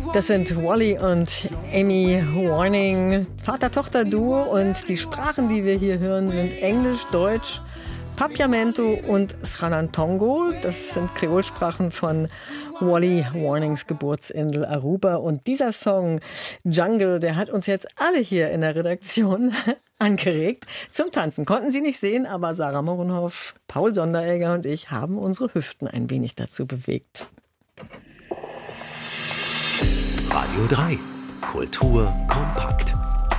Das sind Wally und Amy Warning, Vater-Tochter-Duo, und die Sprachen, die wir hier hören, sind Englisch, Deutsch, Papiamento und Sranan-Tongo. Das sind Kreolsprachen von Wally Warnings Geburtsinsel Aruba. Und dieser Song Jungle, der hat uns jetzt alle hier in der Redaktion angeregt zum Tanzen. Konnten Sie nicht sehen, aber Sarah Morenhoff, Paul Sonderegger und ich haben unsere Hüften ein wenig dazu bewegt. Radio 3. Kultur kompakt.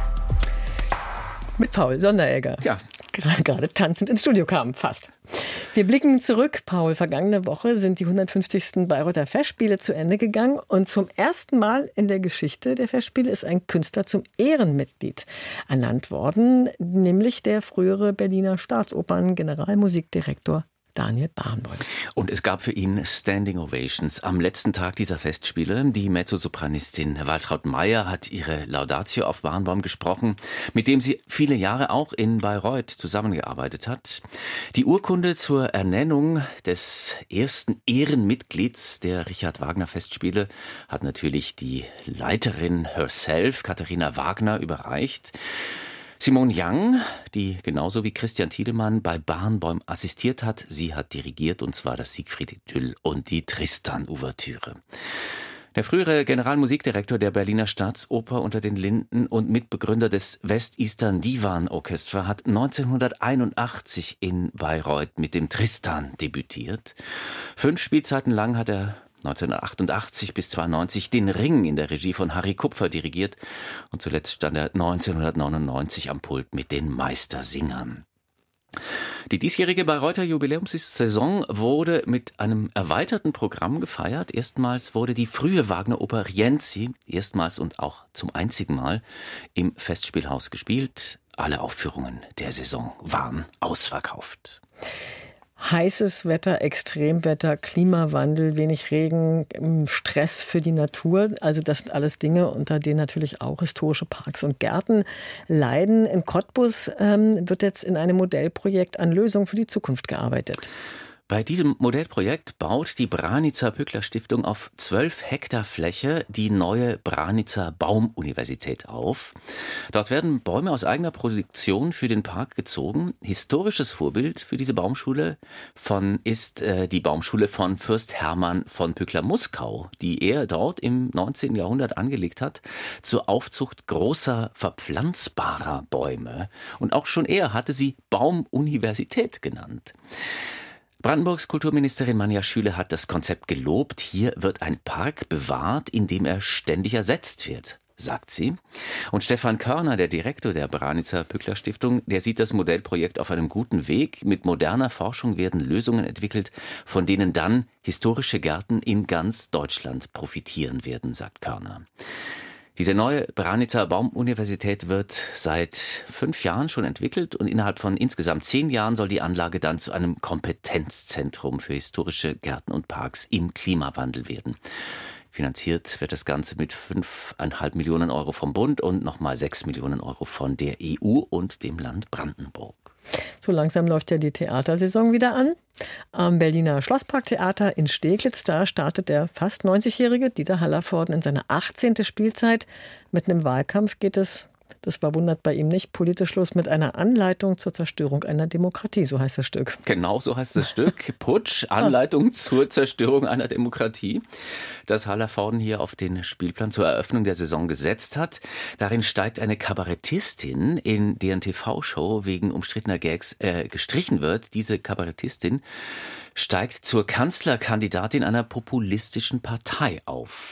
Mit Paul Sonderegger. Ja. Gerade tanzend ins Studio kam, fast. Wir blicken zurück, Paul. Vergangene Woche sind die 150. Bayreuther Festspiele zu Ende gegangen. Und zum ersten Mal in der Geschichte der Festspiele ist ein Künstler zum Ehrenmitglied ernannt worden, nämlich der frühere Berliner Staatsopern-Generalmusikdirektor Daniel Barenboim. Und es gab für ihn Standing Ovations am letzten Tag dieser Festspiele. Die Mezzosopranistin Waltraud Meyer hat ihre Laudatio auf Barenboim gesprochen, mit dem sie viele Jahre auch in Bayreuth zusammengearbeitet hat. Die Urkunde zur Ernennung des ersten Ehrenmitglieds der Richard Wagner Festspiele hat natürlich die Leiterin herself, Katharina Wagner, überreicht. Simone Young, die genauso wie Christian Tiedemann bei Barenboim assistiert hat, sie hat dirigiert, und zwar das Siegfried Idyll und die Tristan-Ouvertüre. Der frühere Generalmusikdirektor der Berliner Staatsoper unter den Linden und Mitbegründer des West-Eastern Divan Orchestra hat 1981 in Bayreuth mit dem Tristan debütiert. 5 Spielzeiten lang hat er 1988 bis 1992 den Ring in der Regie von Harry Kupfer dirigiert, und zuletzt stand er 1999 am Pult mit den Meistersingern. Die diesjährige Bayreuther Jubiläumssaison wurde mit einem erweiterten Programm gefeiert. Erstmals wurde die frühe Wagner-Oper Rienzi erstmals und auch zum einzigen Mal im Festspielhaus gespielt. Alle Aufführungen der Saison waren ausverkauft. Heißes Wetter, Extremwetter, Klimawandel, wenig Regen, Stress für die Natur. Also das sind alles Dinge, unter denen natürlich auch historische Parks und Gärten leiden. In Cottbus wird jetzt in einem Modellprojekt an Lösungen für die Zukunft gearbeitet. Bei diesem Modellprojekt baut die Branica-Pückler-Stiftung auf 12 Hektar Fläche die neue Branica Baumuniversität auf. Dort werden Bäume aus eigener Produktion für den Park gezogen. Historisches Vorbild für diese Baumschule ist die Baumschule von Fürst Hermann von Pückler-Muskau, die er dort im 19. Jahrhundert angelegt hat, zur Aufzucht großer verpflanzbarer Bäume. Und auch schon er hatte sie Baumuniversität genannt. Brandenburgs Kulturministerin Manja Schüle hat das Konzept gelobt. Hier wird ein Park bewahrt, in dem er ständig ersetzt wird, sagt sie. Und Stefan Körner, der Direktor der Branica-Pückler-Stiftung, der sieht das Modellprojekt auf einem guten Weg. Mit moderner Forschung werden Lösungen entwickelt, von denen dann historische Gärten in ganz Deutschland profitieren werden, sagt Körner. Diese neue Branica Baumuniversität wird seit 5 Jahren schon entwickelt, und innerhalb von insgesamt 10 Jahren soll die Anlage dann zu einem Kompetenzzentrum für historische Gärten und Parks im Klimawandel werden. Finanziert wird das Ganze mit 5,5 Millionen Euro vom Bund und nochmal 6 Millionen Euro von der EU und dem Land Brandenburg. So langsam läuft ja die Theatersaison wieder an. Am Berliner Schlossparktheater in Steglitz, da startet der fast 90-jährige Dieter Hallervorden in seine 18. Spielzeit. Mitten im Wahlkampf geht es, das verwundert bei ihm nicht, politisch los mit einer Anleitung zur Zerstörung einer Demokratie, so heißt das Stück. Genau so heißt das Stück. Putsch, Anleitung zur Zerstörung einer Demokratie, das Hallervorden hier auf den Spielplan zur Eröffnung der Saison gesetzt hat. Darin steigt eine Kabarettistin, in deren TV-Show wegen umstrittener Gags gestrichen wird. Diese Kabarettistin steigt zur Kanzlerkandidatin einer populistischen Partei auf.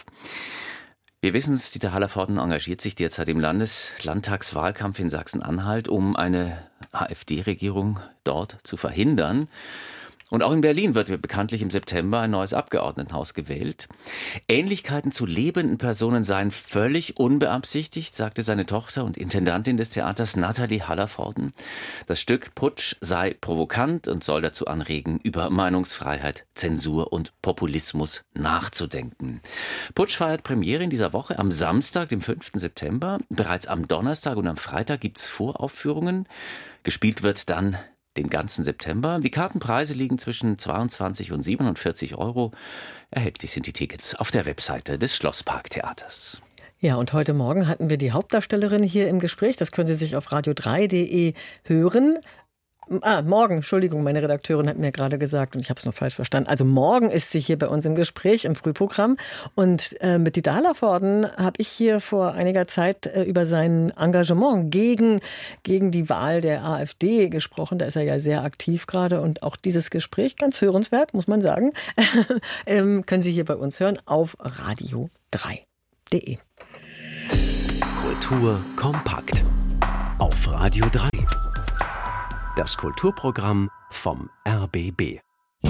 Wir wissen es, Dieter Hallervorden engagiert sich derzeit im Landtagswahlkampf in Sachsen-Anhalt, um eine AfD-Regierung dort zu verhindern. Und auch in Berlin wird bekanntlich im September ein neues Abgeordnetenhaus gewählt. Ähnlichkeiten zu lebenden Personen seien völlig unbeabsichtigt, sagte seine Tochter und Intendantin des Theaters Nathalie Hallervorden. Das Stück Putsch sei provokant und soll dazu anregen, über Meinungsfreiheit, Zensur und Populismus nachzudenken. Putsch feiert Premiere in dieser Woche am Samstag, dem 5. September. Bereits am Donnerstag und am Freitag gibt's Voraufführungen. Gespielt wird dann den ganzen September. Die Kartenpreise liegen zwischen 22 und 47 €. Erhältlich sind die Tickets auf der Webseite des Schlossparktheaters. Ja, und heute Morgen hatten wir die Hauptdarstellerin hier im Gespräch. Das können Sie sich auf radio3.de hören. Morgen, Entschuldigung, meine Redakteurin hat mir gerade gesagt und ich habe es noch falsch verstanden. Also morgen ist sie hier bei uns im Gespräch, im Frühprogramm. Und mit Dieter Hallervorden habe ich hier vor einiger Zeit über sein Engagement gegen die Wahl der AfD gesprochen. Da ist er ja sehr aktiv gerade und auch dieses Gespräch, ganz hörenswert, muss man sagen, können Sie hier bei uns hören auf radio3.de. Kultur kompakt auf Radio 3. Das Kulturprogramm vom RBB.